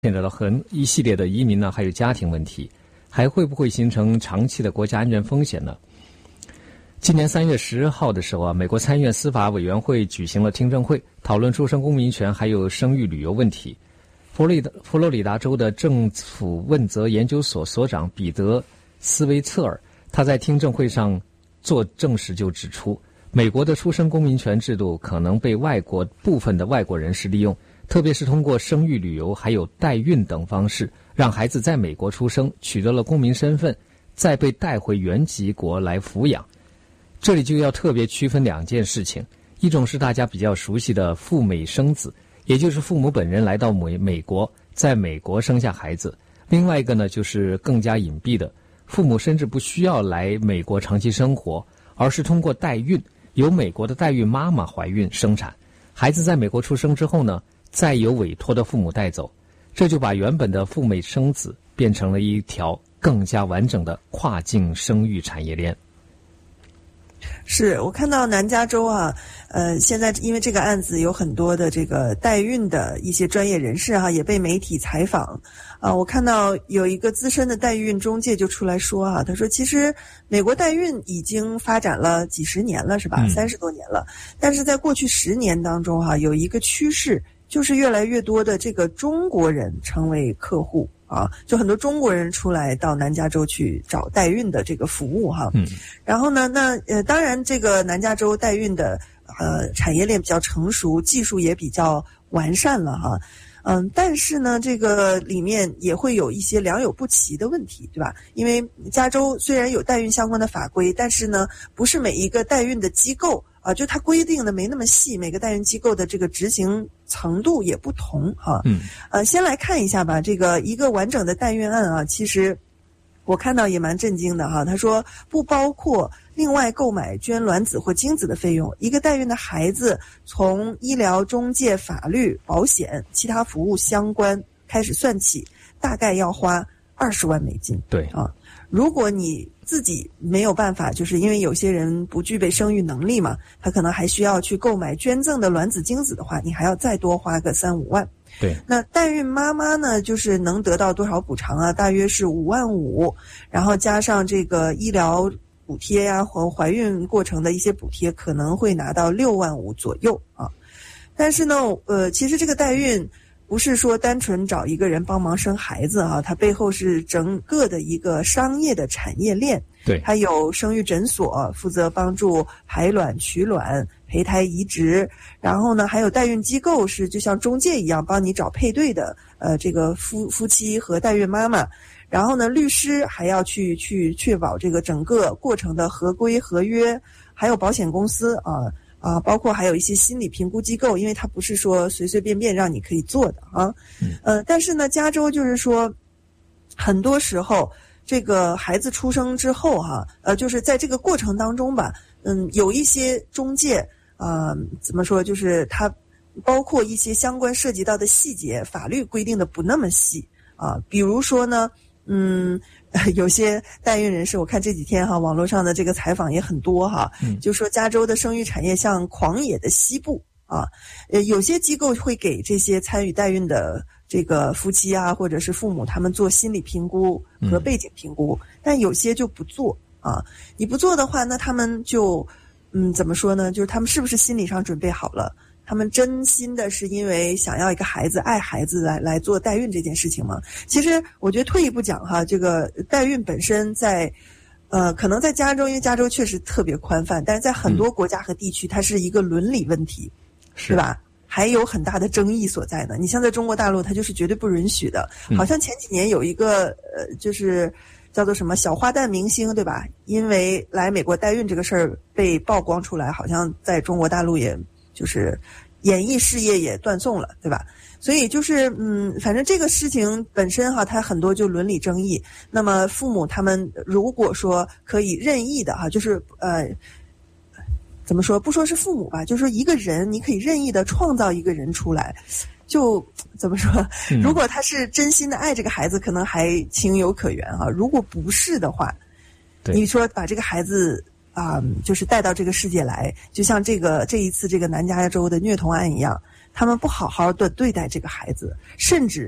牵扯到一系列的移民呢，还有家庭问题，还会不会形成长期的国家安全风险呢？今年3月10号的时候美国参议院司法委员会举行了听证会，讨论出生公民权还有生育旅游问题。佛罗里达州的政府问责研究所所长彼得·斯威策尔，他在听证会上作证时就指出，美国的出生公民权制度可能被部分的外国人士利用，特别是通过生育旅游还有代孕等方式，让孩子在美国出生，取得了公民身份，再被带回原籍国来抚养。这里就要特别区分2件事情，一种是大家比较熟悉的赴美生子，也就是父母本人来到美国，在美国生下孩子；另外一个呢，就是更加隐蔽的，父母甚至不需要来美国长期生活，而是通过代孕，由美国的代孕妈妈怀孕生产，孩子在美国出生之后呢，再由委托的父母带走，这就把原本的赴美生子变成了一条更加完整的跨境生育产业链。 是我看到南加州现在因为这个案子有很多的这个代孕的一些专业人士也被媒体采访我看到有一个资深的代孕中介就出来说他说其实美国代孕已经发展了几十年了，是吧？30多年了，但是在过去10年当中有一个趋势，就是越来越多的这个中国人成为客户就很多中国人出来到南加州去找代孕的这个服务然后呢，当然这个南加州代孕的产业链比较成熟，技术也比较完善了但是呢，这个里面也会有一些良莠不齐的问题，对吧？因为加州虽然有代孕相关的法规，但是呢，不是每一个代孕的机构就它规定的没那么细，每个代孕机构的这个执行程度也不同先来看一下吧，这个一个完整的代孕案其实我看到也蛮震惊的他说不包括另外购买捐卵子或精子的费用，一个代孕的孩子从医疗、中介、法律、保险、其他服务相关开始算起，大概要花20万美金。 对如果你自己没有办法，就是因为有些人不具备生育能力嘛，他可能还需要去购买捐赠的卵子精子的话，你还要再多花个3-5万。 对， 那代孕妈妈呢，就是能得到多少补偿大约是5万5，然后加上这个医疗补贴和怀孕过程的一些补贴，可能会拿到6万5左右但是呢其实这个代孕不是说单纯找一个人帮忙生孩子它背后是整个的一个商业的产业链。 对， 它有生育诊所负责帮助排卵、取卵、胚胎移植，然后呢还有代孕机构是就像中介一样帮你找配对的这个夫妻和代孕妈妈，然后呢律师还要去确保这个整个过程的合规合约，还有保险公司包括还有一些心理评估机构，因为它不是说随随便便让你可以做的但是呢加州就是说很多时候这个孩子出生之后就是在这个过程当中吧有一些中介怎么说，就是它包括一些相关涉及到的细节，法律规定的不那么细比如说呢有些代孕人士，我看这几天网络上的这个采访也很多就说加州的生育产业像狂野的西部有些机构会给这些参与代孕的这个夫妻或者是父母他们做心理评估和背景评估但有些就不做你不做的话，那他们就怎么说呢，就是他们是不是心理上准备好了，他们真心的是因为想要一个孩子爱孩子来做代孕这件事情吗？其实我觉得退一步讲这个代孕本身在可能在加州，因为加州确实特别宽泛，但是在很多国家和地区它是一个伦理问题是吧，还有很大的争议所在呢。你像在中国大陆它就是绝对不允许的好像前几年有一个就是叫做什么小花旦明星对吧，因为来美国代孕这个事儿被曝光出来，好像在中国大陆也就是演艺事业也断送了对吧。所以就是反正这个事情本身它很多就伦理争议。那么父母他们如果说可以任意的就是怎么说，不说是父母吧，就是说一个人你可以任意的创造一个人出来，就怎么说，如果他是真心的爱这个孩子，可能还情有可原如果不是的话，你说把这个孩子就是带到这个世界来，就像这一次这个南加州的虐童案一样，他们不好好的对待这个孩子，甚至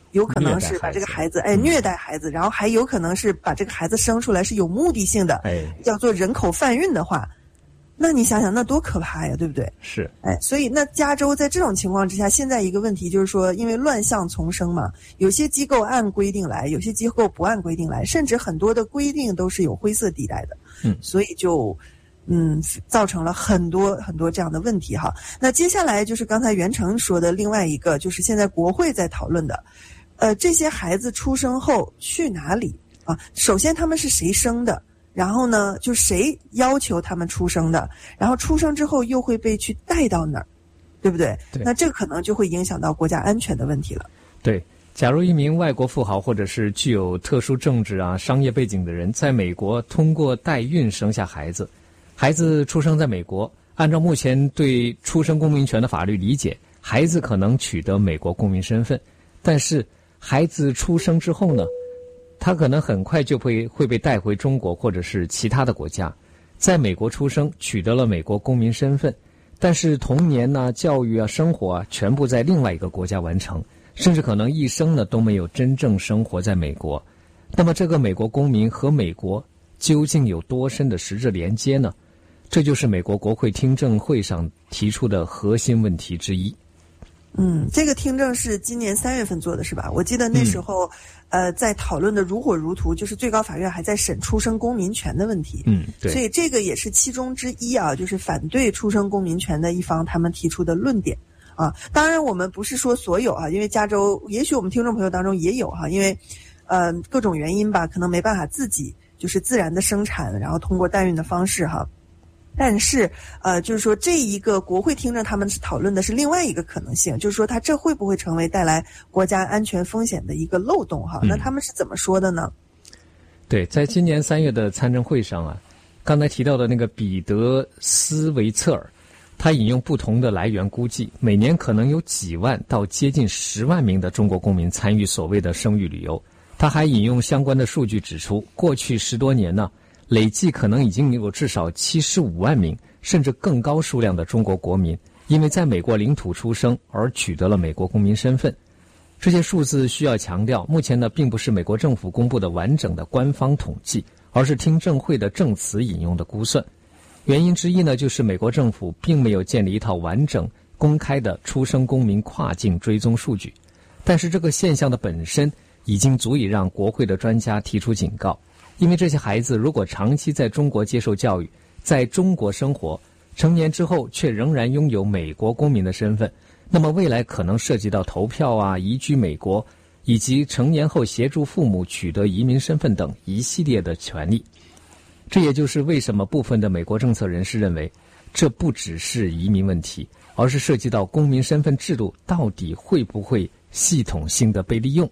有可能是把这个孩子虐待孩子，然后还有可能是把这个孩子生出来是有目的性的，叫做人口贩运的话，那你想想那多可怕呀，对不对？ 是。 所以那加州在这种情况之下，现在一个问题就是说，因为乱象丛生嘛，有些机构按规定来，有些机构不按规定来，甚至很多的规定都是有灰色地带的。所以就造成了很多很多这样的问题哈。那接下来就是刚才袁成说的另外一个，就是现在国会在讨论的，这些孩子出生后去哪里啊？首先他们是谁生的？然后呢，就谁要求他们出生的，然后出生之后又会被去带到哪儿，对不对？ 对。 那这可能就会影响到国家安全的问题了。 对，假如一名外国富豪或者是具有特殊政治商业背景的人在美国通过代孕生下孩子，孩子出生在美国，按照目前对出生公民权的法律理解，孩子可能取得美国公民身份，但是孩子出生之后呢，他可能很快就会被带回中国或者是其他的国家，在美国出生，取得了美国公民身份，但是童年教育生活全部在另外一个国家完成，甚至可能一生都没有真正生活在美国。那么这个美国公民和美国究竟有多深的实质连接呢？这就是美国国会听证会上提出的核心问题之一。 这个听证是今年3月份做的是吧？我记得那时候在讨论的如火如荼，就是最高法院还在审出生公民权的问题。 对。 所以这个也是其中之一啊，就是反对出生公民权的一方他们提出的论点啊。当然我们不是说所有因为加州也许我们听众朋友当中也有因为各种原因吧，可能没办法自己就是自然的生产，然后通过代孕的方式但是就是说这一个国会听证他们是讨论的是另外一个可能性，就是说它这会不会成为带来国家安全风险的一个漏洞那他们是怎么说的呢？ 对，在今年3月的参证会上刚才提到的那个彼得斯维策尔，他引用不同的来源估计，每年可能有几万到接近10万名的中国公民参与所谓的生育旅游。他还引用相关的数据指出，过去10多年累计可能已经有至少75万名甚至更高数量的中国国民因为在美国领土出生而取得了美国公民身份。这些数字需要强调，目前并不是美国政府公布的完整的官方统计，而是听证会的证词引用的估算。原因之一就是美国政府并没有建立一套完整公开的出生公民跨境追踪数据。但是这个现象的本身已经足以让国会的专家提出警告，因为这些孩子如果长期在中国接受教育，在中国生活，成年之后却仍然拥有美国公民的身份，那么未来可能涉及到投票移居美国，以及成年后协助父母取得移民身份等一系列的权利。这也就是为什么部分的美国政策人士认为，这不只是移民问题，而是涉及到公民身份制度到底会不会系统性的被利用。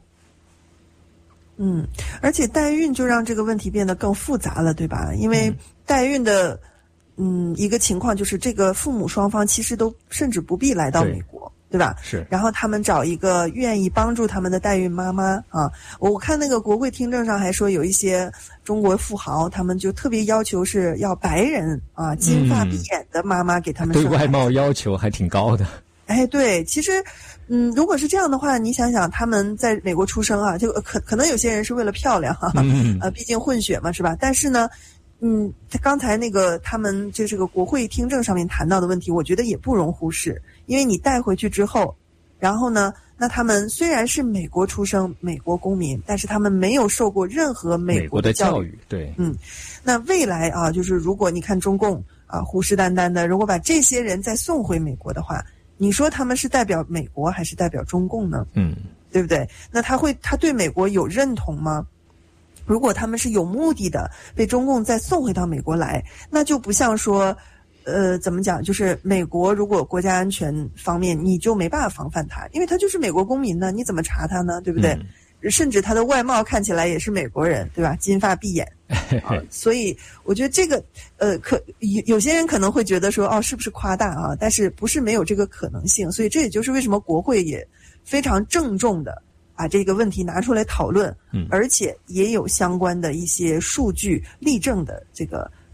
而且代孕就让这个问题变得更复杂了，对吧？因为代孕的一个情况就是这个父母双方其实都甚至不必来到美国， 对吧？ 是。 然后他们找一个愿意帮助他们的代孕妈妈我看那个国会听证上还说有一些中国富豪他们就特别要求是要白人金发碧眼的妈妈给他们生孩子， 对外貌要求还挺高的。 对，其实如果是这样的话，你想想他们在美国出生就可能有些人是为了漂亮毕竟混血嘛，是吧？但是呢刚才那个他们就这个国会听证上面谈到的问题，我觉得也不容忽视。因为你带回去之后，然后呢，那他们虽然是美国出生美国公民，但是他们没有受过任何美国的教育。 对。 那未来就是如果你看中共虎视眈眈的，如果把这些人再送回美国的话，你说他们是代表美国还是代表中共呢？对不对？那他对美国有认同吗？如果他们是有目的的被中共再送回到美国来，那就不像说怎么讲，就是美国如果国家安全方面你就没办法防范他，因为他就是美国公民呢，你怎么查他呢？对不对？甚至他的外貌看起来也是美国人，对吧？金发碧眼所以我觉得这个有些人可能会觉得说是不是夸大但是不是没有这个可能性。所以这也就是为什么国会也非常郑重的把这个问题拿出来讨论，而且也有相关的一些数据例证的这个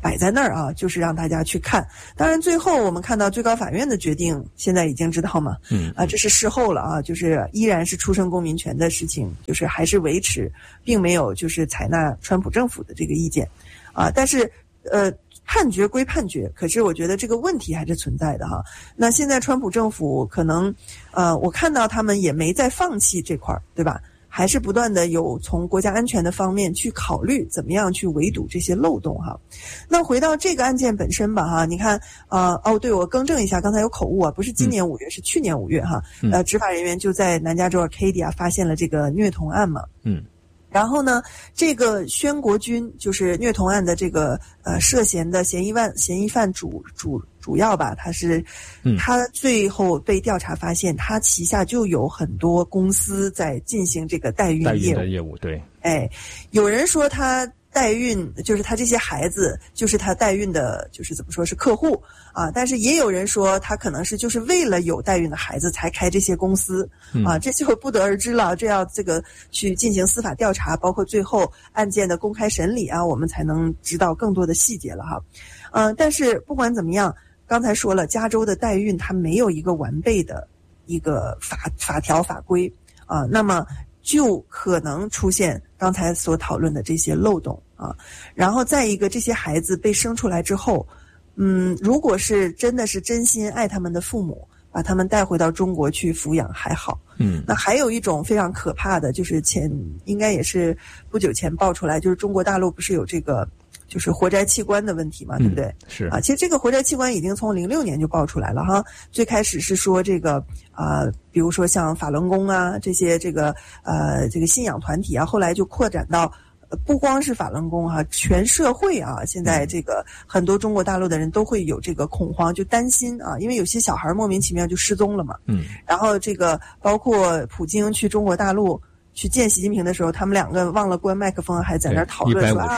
摆在那儿啊，就是让大家去看。当然最后我们看到最高法院的决定现在已经知道嘛，这是事后了啊，就是依然是出生公民权的事情，就是还是维持，并没有就是采纳川普政府的这个意见啊。但是判决归判决，可是我觉得这个问题还是存在的哈。那现在川普政府可能我看到他们也没再放弃这块，对吧？还是不断的有从国家安全的方面去考虑怎么样去围堵这些漏洞哈。那回到这个案件本身吧哈，你看对，我更正一下，刚才有口误啊，不是今年5月，是去年5月哈。执法人员就在南加州 Arcadia 发现了这个虐童案嘛。然后呢，这个宣国军就是虐童案的这个涉嫌的嫌疑犯主要吧，他最后被调查发现，他旗下就有很多公司在进行这个代孕业务， 对。 有人说他代孕就是他这些孩子就是他代孕的，就是怎么说是客户啊，但是也有人说他可能是就是为了有代孕的孩子才开这些公司啊，这就不得而知了，这要这个去进行司法调查，包括最后案件的公开审理啊，我们才能知道更多的细节了哈。但是不管怎么样，刚才说了，加州的代孕它没有一个完备的一个法条法规啊，那么就可能出现刚才所讨论的这些漏洞啊。然后再一个，这些孩子被生出来之后，如果是真的是真心爱他们的父母，把他们带回到中国去抚养还好。那还有一种非常可怕的，就是应该也是不久前爆出来，就是中国大陆不是有这个就是活摘器官的问题嘛，对不对？ 是啊，其实这个活摘器官已经从06年就爆出来了哈。最开始是说这个比如说像法轮功啊这些这个信仰团体啊，后来就扩展到不光是法轮功哈，全社会啊，现在这个很多中国大陆的人都会有这个恐慌，就担心啊，因为有些小孩莫名其妙就失踪了嘛。然后这个包括普京去中国大陆去见习近平的时候，他们两个忘了关麦克风，还在那儿讨论说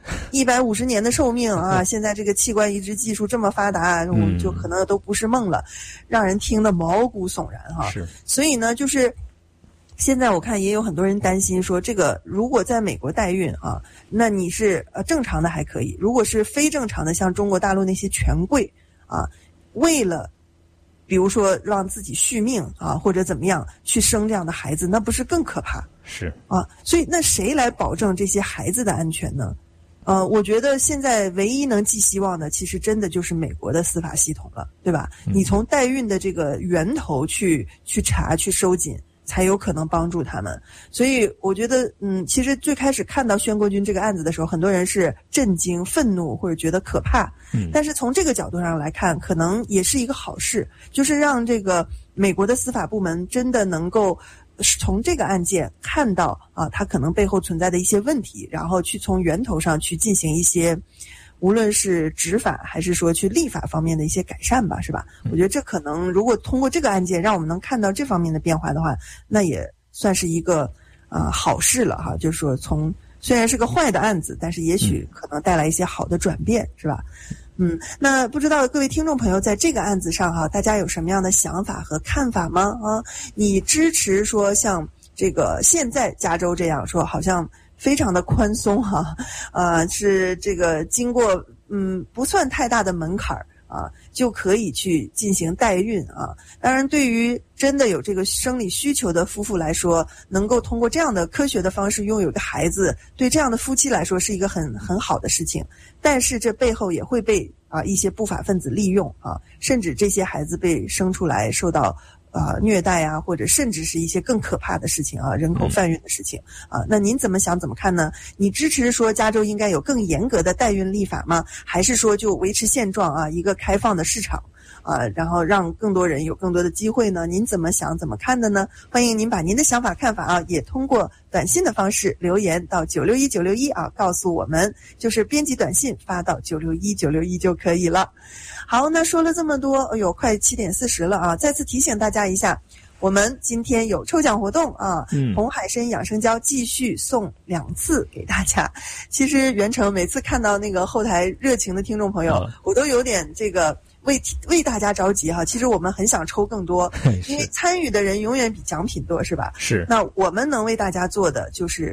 150年的寿命啊，现在这个器官移植技术这么发达，就可能都不是梦了，让人听得毛骨悚然哈。 是， 所以呢，就是现在我看也有很多人担心说，这个如果在美国代孕啊，那你是正常的还可以，如果是非正常的，像中国大陆那些权贵啊，为了比如说让自己续命啊，或者怎么样去生这样的孩子，那不是更可怕？ 是啊，所以那谁来保证这些孩子的安全呢？我觉得现在唯一能寄希望的，其实真的就是美国的司法系统了，对吧？你从代孕的这个源头去查去收紧，才有可能帮助他们。所以我觉得其实最开始看到宣国军这个案子的时候，很多人是震惊、愤怒或者觉得可怕。但是从这个角度上来看，可能也是一个好事，就是让这个美国的司法部门真的能够从这个案件看到啊，它可能背后存在的一些问题，然后去从源头上去进行一些无论是执法还是说去立法方面的一些改善吧，是吧？我觉得这可能如果通过这个案件让我们能看到这方面的变化的话，那也算是一个好事了哈。就是说虽然是个坏的案子，但是也许可能带来一些好的转变，是吧？那不知道各位听众朋友在这个案子上哈，大家有什么样的想法和看法吗？你支持说像这个现在加州这样说，好像非常的宽松哈，是这个经过不算太大的门槛啊，就可以去进行代孕啊。当然，对于真的有这个生理需求的夫妇来说，能够通过这样的科学的方式拥有一个孩子，对这样的夫妻来说是一个很好的事情。但是这背后也会被一些不法分子利用啊，甚至这些孩子被生出来受到虐待啊，或者甚至是一些更可怕的事情啊，人口贩运的事情啊。那您怎么看呢？你支持说加州应该有更严格的代孕立法吗？还是说就维持现状啊，一个开放的市场然后让更多人有更多的机会呢？您怎么看的呢？欢迎您把您的想法看法也通过短信的方式留言到961961告诉我们，就是编辑短信发到961961就可以了。好，那说了这么多，快7点40了再次提醒大家一下，我们今天有抽奖活动红海参养生胶继续送2次给大家。其实袁成每次看到那个后台热情的听众朋友，我都有点这个为大家着急哈。其实我们很想抽更多，因为参与的人永远比奖品多，是吧？ 是。 那我们能为大家做的就是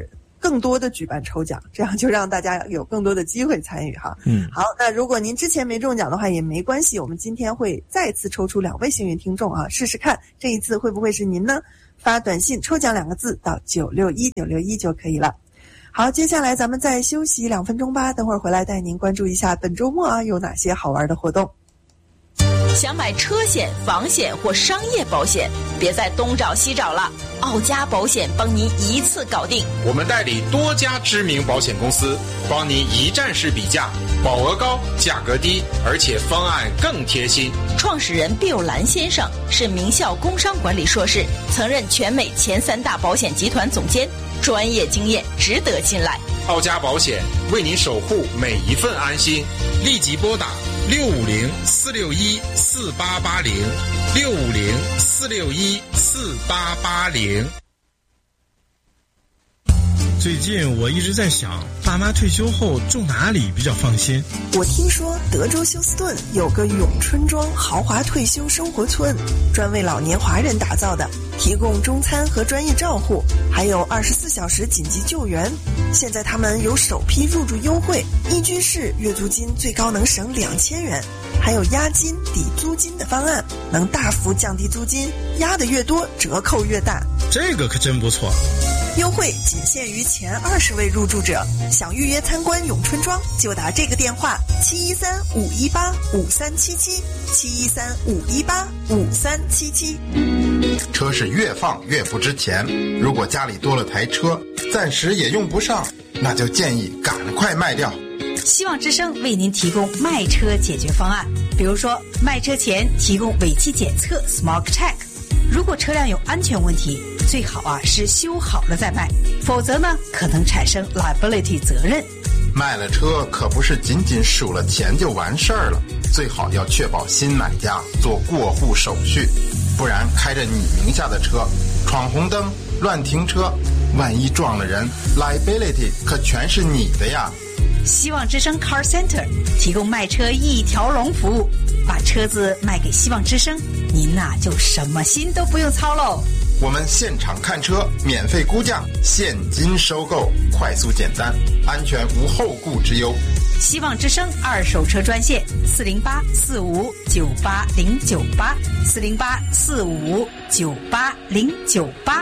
更多的举办抽奖，这样就让大家有更多的机会参与哈。好，那如果您之前没中奖的话也没关系，我们今天会再次抽出2位幸运听众啊，试试看这一次会不会是您呢？发短信抽奖2个字到961就可以了。好，接下来咱们再休息2分钟吧，等会儿回来带您关注一下本周末啊有哪些好玩的活动。 想买车险、房险或商业保险，别再东找西找了，奥家保险帮您一次搞定。 我们代理多家知名保险公司，帮您一站式比价，保额高，价格低，而且方案更贴心。 创始人毕友兰先生是名校工商管理硕士，曾任全美前3大保险集团总监，专业经验值得信赖。 奥家保险为您守护每一份安心，立即拨打650-461-4880，650-461-4880。 最近我一直在想，爸妈退休后住哪里比较放心？ 我听说德州休斯顿有个永春庄豪华退休生活村，专为老年华人打造的，提供中餐和专业照护，还有24小时紧急救援。现在他们有首批入住优惠，1居室月租金最高能省2000元，还有押金抵租金的方案，能大幅降低租金，押的越多折扣越大。 这个可真不错。 优惠仅限于前20位入住者，想预约参观永春庄就打这个电话713-518-5377，713-518-5377。 车是越放越不值钱，如果家里多了台车，暂时也用不上，那就建议赶快卖掉。 希望之声为您提供卖车解决方案，比如说卖车前提供尾气检测 Smog Check， 如果车辆有安全问题，最好是修好了再卖，否则呢可能产生 liability 责任。 卖了车可不是仅仅数了钱就完事儿了，最好要确保新买家做过户手续，不然开着你名下的车闯红灯、乱停车，万一撞了人 liability 可全是你的呀。 希望之声 Car Center 提供卖车一条龙服务，把车子卖给希望之声，您就什么心都不用操喽。 我们现场看车，免费估价，现金收购，快速简单，安全无后顾之忧。 希望之声二手车专线408-4598-098，408-4598-098。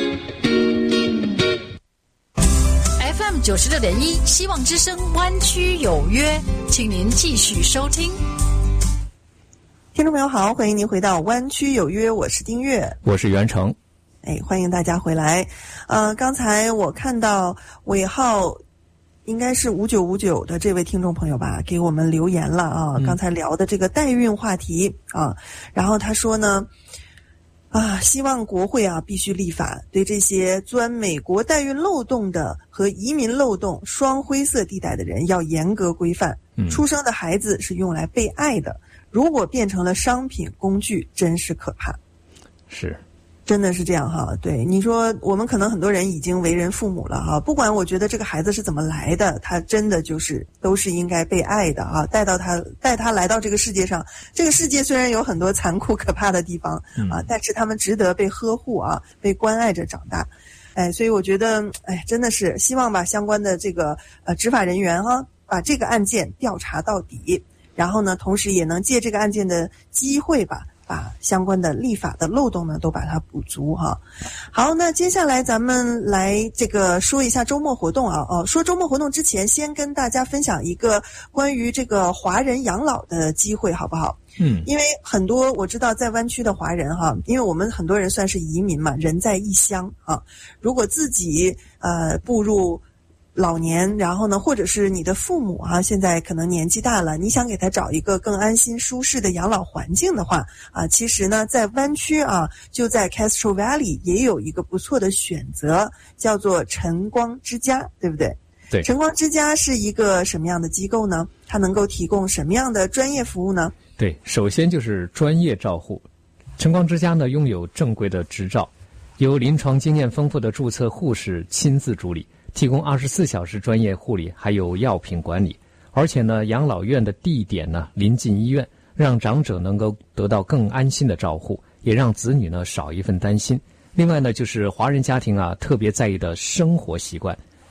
FM 96.1，希望之声湾区有约，请您继续收听。 听众朋友好，欢迎您回到湾区有约，我是丁月， 我是袁成。 欢迎大家回来。刚才我看到尾号应该是5959的这位听众朋友吧，给我们留言了啊。刚才聊的这个代孕话题啊，然后他说呢，希望国会必须立法，对这些钻美国代孕漏洞的和移民漏洞双灰色地带的人要严格规范。出生的孩子是用来被爱的，如果变成了商品工具，真是可怕。 是。 真的是这样哈，对，你说我们可能很多人已经为人父母了哈，不管我觉得这个孩子是怎么来的，他真的都是应该被爱的啊，带他来到这个世界上，这个世界虽然有很多残酷可怕的地方但是他们值得被呵护啊，被关爱着长大。所以我觉得真的是希望把相关的这个执法人员把这个案件调查到底，然后呢同时也能借这个案件的机会把相关的立法的漏洞呢都把它补足哈。好，那接下来咱们来这个说一下周末活动说周末活动之前，先跟大家分享一个关于这个华人养老的机会好不好？因为很多我知道在湾区的华人因为我们很多人算是移民嘛，人在异乡如果自己步入老年，然后呢或者是你的父母现在可能年纪大了，你想给他找一个更安心舒适的养老环境的话其实呢在湾区就在 Castro Valley 也有一个不错的选择，叫做晨光之家，对不对？ 对， 晨光之家是一个什么样的机构呢？它能够提供什么样的专业服务呢？ 对，首先就是专业照护。晨光之家呢拥有正规的执照，由临床经验丰富的注册护士亲自主理，提供24小时专业护理，还有药品管理。而且呢，养老院的地点呢临近医院，让长者能够得到更安心的照护，也让子女呢少一份担心。另外呢，就是华人家庭特别在意的生活习惯，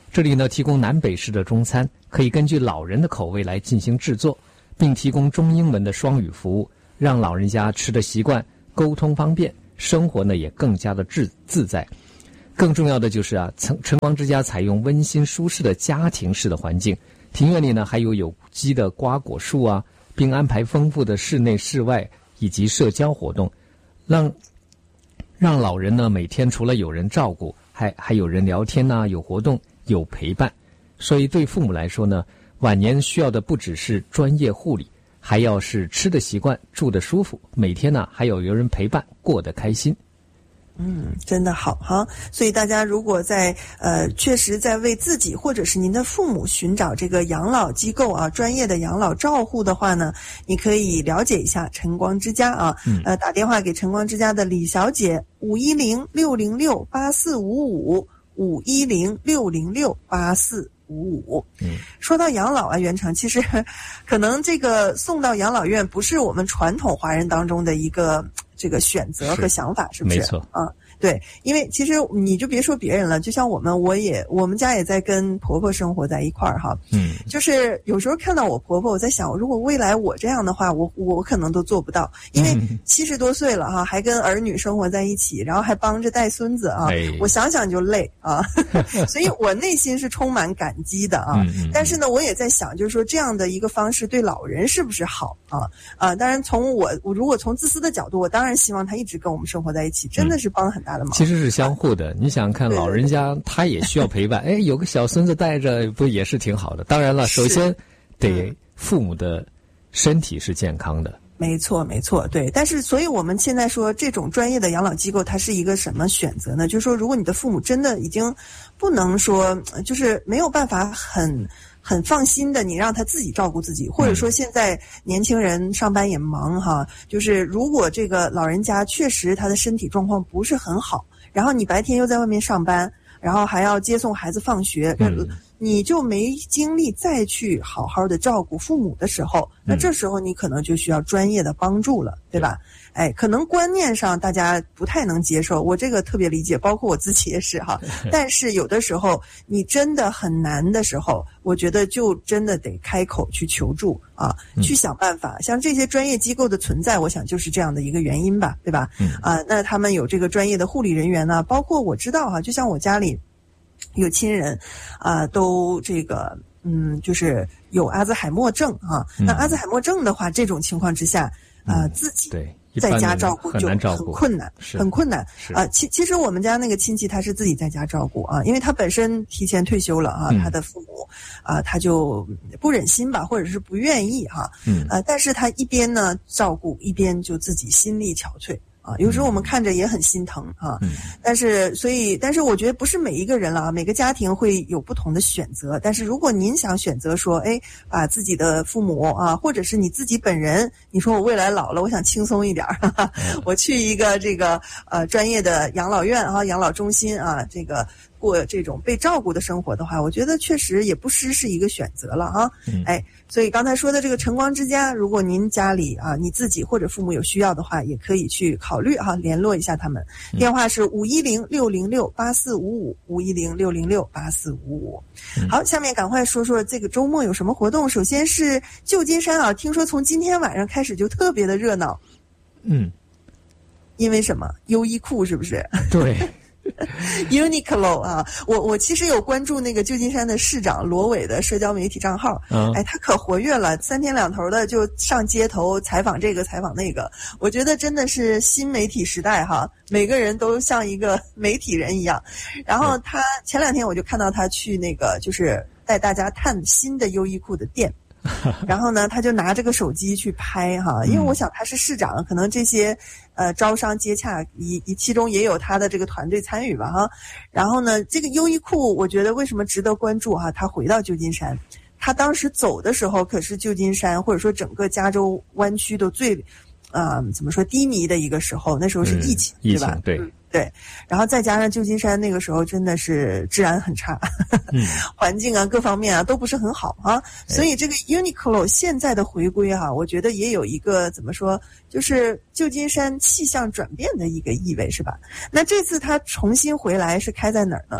这里呢提供南北式的中餐，可以根据老人的口味来进行制作，并提供中英文的双语服务，让老人家吃的习惯，沟通方便，生活呢也更加的自在。更重要的就是晨光之家采用温馨舒适的家庭式的环境，庭院里呢还有机的瓜果树并安排丰富的室内室外以及社交活动，让老人呢每天除了有人照顾，还有人聊天有活动，有陪伴。所以对父母来说呢，晚年需要的不只是专业护理，还要是吃的习惯，住的舒服，每天呢还有人陪伴，过得开心。 真的好哈。所以大家如果确实在为自己或者是您的父母寻找这个养老机构专业的养老照护的话呢，你可以了解一下晨光之家打电话给晨光之家的李小姐510-606-8455，510-606-8455。说到养老袁成，其实可能这个送到养老院不是我们传统华人当中的一个这个选择和想法，是不是？ 没错对，因为其实你就别说别人了，就像我们家也在跟婆婆生活在一块儿哈。就是有时候看到我婆婆，我在想，如果未来我这样的话，我可能都做不到，因为70多岁了还跟儿女生活在一起，然后还帮着带孙子我想想就累所以我内心是充满感激的但是呢，我也在想，就是说这样的一个方式对老人是不是好当然从我如果从自私的角度，我当然希望他一直跟我们生活在一起，真的是帮很大的忙。 其实是相互的，你想看老人家他也需要陪伴，有个小孙子带着不也是挺好的。当然了，首先得父母的身体是健康的。 没错，对。但是所以我们现在说这种专业的养老机构它是一个什么选择呢？就是说如果你的父母真的已经不能说就是没有办法很放心的你让他自己照顾自己，或者说现在年轻人上班也忙就是如果这个老人家确实他的身体状况不是很好，然后你白天又在外面上班，然后还要接送孩子放学，你就没精力再去好好的照顾父母的时候，那这时候你可能就需要专业的帮助了，对吧？可能观念上大家不太能接受，我这个特别理解，包括我自己也是但是有的时候你真的很难的时候，我觉得就真的得开口去求助去想办法。像这些专业机构的存在，我想就是这样的一个原因吧，对吧？那他们有这个专业的护理人员呢，包括我知道就像我家里有亲人都这个就是有阿兹海默症那阿兹海默症的话，这种情况之下自己在家照顾就很困难，很困难其实我们家那个亲戚他是自己在家照顾因为他本身提前退休了他的父母他就不忍心吧，或者是不愿意但是他一边呢照顾，一边就自己心力憔悴有时候我们看着也很心疼但是我觉得不是每一个人了每个家庭会有不同的选择。但是如果您想选择说把自己的父母或者是你自己本人，你说我未来老了我想轻松一点我去一个这个专业的养老院养老中心这个过这种被照顾的生活的话，我觉得确实也不失是一个选择了所以刚才说的这个晨光之家，如果您家里你自己或者父母有需要的话，也可以去考虑联络一下他们。电话是510-606-8455，510-606-8455。好，下面赶快说说这个周末有什么活动。首先是旧金山听说从今天晚上开始就特别的热闹。因为什么？优衣库是不是？ 对。 Uniqlo 我其实有关注那个旧金山的市长罗伟的社交媒体账号他可活跃了，3天2头的就上街头采访这个采访那个，我觉得真的是新媒体时代每个人都像一个媒体人一样。然后他前2天我就看到他去那个就是带大家探新的优衣库的店然后呢他就拿这个手机去拍因为我想他是市长，可能这些招商接洽其中也有他的这个团队参与吧然后呢这个优衣库我觉得为什么值得关注他回到旧金山，他当时走的时候可是旧金山或者说整个加州湾区都最怎么说低迷的一个时候，那时候是疫情对吧？对，然后再加上旧金山那个时候真的是治安很差环境各方面都不是很好所以这个 Uniqlo 现在的回归我觉得也有一个怎么说，就是旧金山气象转变的一个意味，是吧？那这次他重新回来是开在哪儿呢？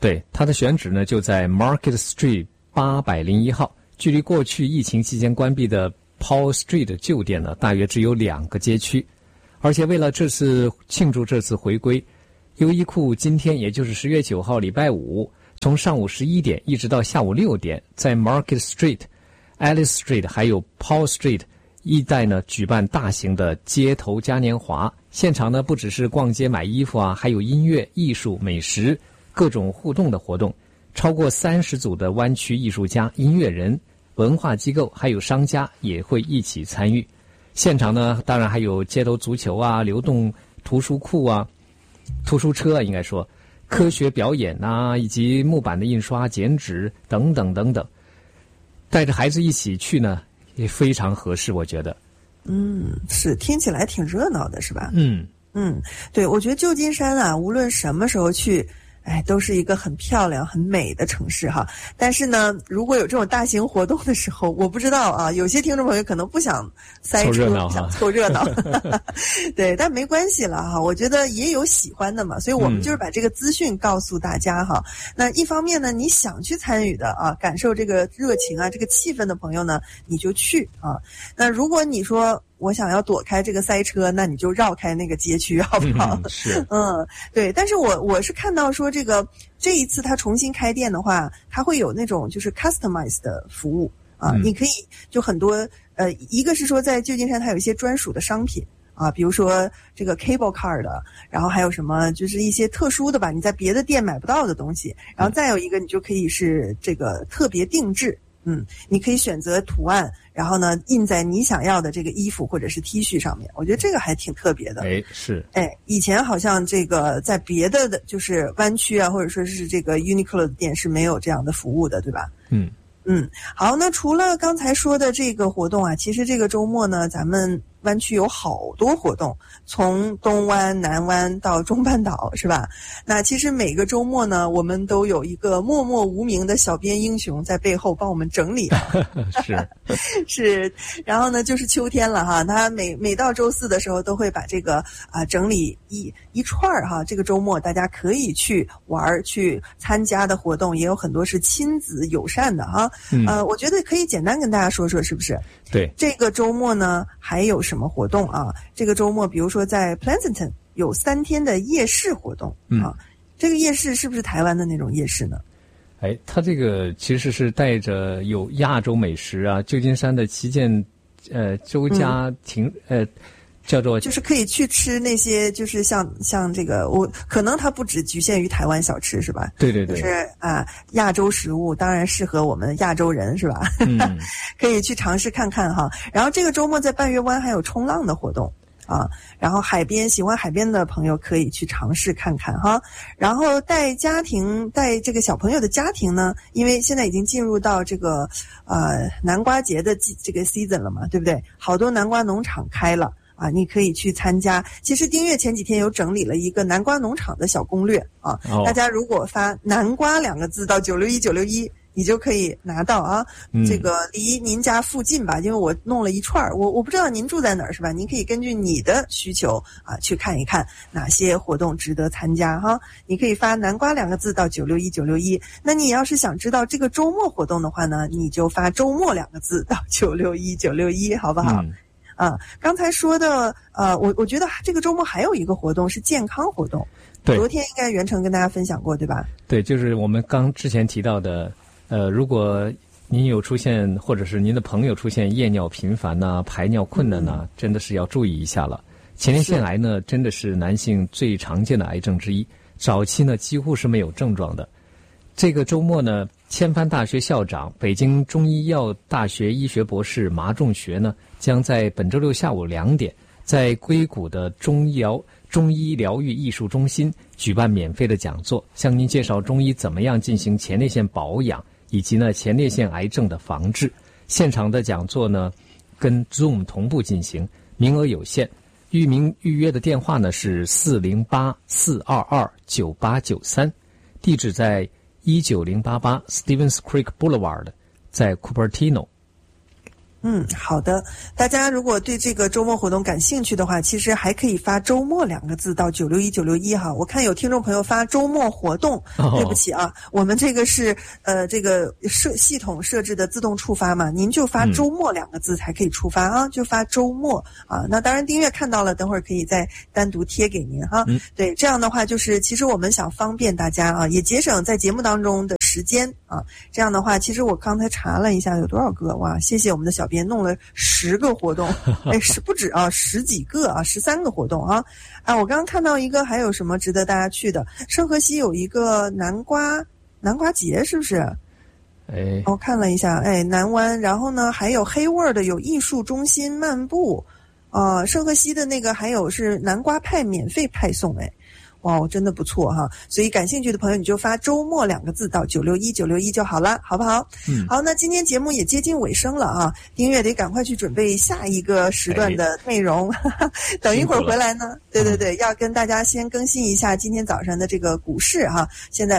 对，它的选址呢就在 Market Street 801号，距离过去疫情期间关闭的 Paul Street 旧店呢大约只有2个街区。而且为了庆祝这次回归，优衣库今天也就是10月9号礼拜五，从上午11点一直到下午6点，在 Market Street、Alice Street 还有 Paul Street 一带呢举办大型的街头嘉年华。现场呢不只是逛街买衣服啊，还有音乐、艺术、美食各种互动的活动。超过30组的湾区艺术家、音乐人、文化机构还有商家也会一起参与。现场呢当然还有街头足球啊、流动图书库啊、图书车啊，应该说科学表演啊，以及木板的印刷、剪纸等等等等。带着孩子一起去呢也非常合适，我觉得。 是，听起来挺热闹的，是吧？对，我觉得旧金山啊，无论什么时候去，都是一个很漂亮、很美的城市哈。但是呢，如果有这种大型活动的时候，我不知道啊，有些听众朋友可能不想塞车，不想凑热闹，对，但没关系了哈。我觉得也有喜欢的嘛，所以我们就是把这个资讯告诉大家哈。那一方面呢，你想去参与的啊，感受这个热情啊、这个气氛的朋友呢，你就去啊。那如果你说我想要躲开这个塞车，那你就绕开那个街区，好不好？ 是， 对。但是我是看到说这一次它重新开店的话，它会有那种就是 customize 的服务啊，你可以就很多一个是说在旧金山它有一些专属的商品啊，比如说这个 cable car 的，然后还有什么就是一些特殊的吧，你在别的店买不到的东西，然后再有一个你就可以是这个特别定制。你可以选择图案，然后呢印在你想要的这个衣服或者是 T 恤上面，我觉得这个还挺特别的。 是。 以前好像这个在别的就是湾区啊，或者说是这个 Uniqlo 的店是没有这样的服务的，对吧？好，那除了刚才说的这个活动啊，其实这个周末呢，咱们湾区有好多活动，从东湾、南湾到中半岛，是吧？那其实每个周末呢，我们都有一个默默无名的小编英雄在背后帮我们整理是，然后呢，就是秋天了哈，他每到周四的时候都会把这个整理一串哈，这个周末大家可以去玩去参加的活动也有很多是亲子友善的哈。我觉得可以简单跟大家说说，是不是？ 对， 这个周末呢还有什么活动啊？这个周末比如说在 Pleasanton 有3天的夜市活动啊。这个夜市是不是台湾的那种夜市呢？ 它这个其实是带着有亚洲美食啊，旧金山的旗舰周家庭叫做就是可以去吃那些就是像这个可能它不只局限于台湾小吃是吧？ 对， 就是亚洲食物当然适合我们亚洲人是吧？可以去尝试看看哈。然后这个周末在半月湾还有冲浪的活动啊，然后喜欢海边的朋友可以去尝试看看哈。然后带这个小朋友的家庭呢，因为现在已经进入到这个南瓜节的这个 season 了嘛，对不对？好多南瓜农场开了啊，你可以去参加。其实丁月前几天有整理了一个南瓜农场的小攻略啊，大家如果发南瓜2个字到961961你就可以拿到啊。这个离您家附近吧，因为我弄了一串，我不知道您住在哪儿是吧？您可以根据你的需求啊去看一看哪些活动值得参加哈。你可以发南瓜2个字到961961。那你要是想知道这个周末活动的话呢，你就发周末2个字到961961，好不好？刚才说的我觉得这个周末还有一个活动是健康活动。 对， 昨天应该袁成跟大家分享过对吧？ 对，就是我们之前提到的如果您有出现或者是您的朋友出现夜尿频繁呐、排尿困难呐，真的是要注意一下了。前列腺癌呢真的是男性最常见的癌症之一，早期呢几乎是没有症状的。这个周末呢，千帆大学校长、北京中医药大学医学博士麻仲学呢，将在本周六下午2点，在硅谷的中医疗愈艺术中心举办免费的讲座，向您介绍中医怎么样进行前列腺保养，以及呢前列腺癌症的防治。现场的讲座呢，跟 Zoom 同步进行，名额有限。预约的电话呢是408-422-9893，地址在19088 Stevens Creek Boulevard， 在 Cupertino。 好的。大家如果对这个周末活动感兴趣的话，其实还可以发周末2个字到961961哈。我看有听众朋友发周末活动，对不起啊，我们这个是这个系统设置的自动触发嘛，您就发周末2个字才可以触发啊，就发周末啊。那当然订阅看到了，等会儿可以再单独贴给您哈。对，这样的话就是其实我们想方便大家啊，也节省在节目当中的时间啊。这样的话，其实我刚才查了一下有多少个，哇，谢谢我们的小编弄了10个活动，不止啊，10几个啊，13个活动啊。我刚刚看到一个，还有什么值得大家去的？圣荷西有一个南瓜节，是不是？我看了一下，南湾，然后呢，还有黑味儿的有艺术中心漫步，圣荷西的那个还有是南瓜派免费派送，哇，真的不错哈！所以感兴趣的朋友，你就发周末2个字到961961就好了，好不好？好，那今天节目也接近尾声了啊，音乐得赶快去准备下一个时段的内容。等一会儿回来呢，对，要跟大家先更新一下今天早上的这个股市哈。现在